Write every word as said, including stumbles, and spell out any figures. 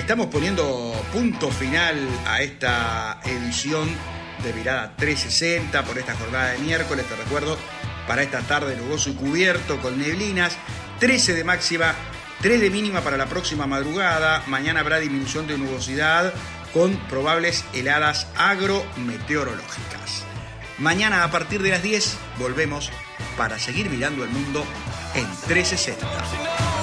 estamos poniendo punto final a esta edición de Mirada trescientos sesenta por esta jornada de miércoles. Te recuerdo, para esta tarde nuboso y cubierto con neblinas, trece de máxima, tres de mínima para la próxima madrugada. Mañana habrá disminución de nubosidad con probables heladas agrometeorológicas. Mañana a partir de las diez volvemos para seguir mirando el mundo en trescientos sesenta.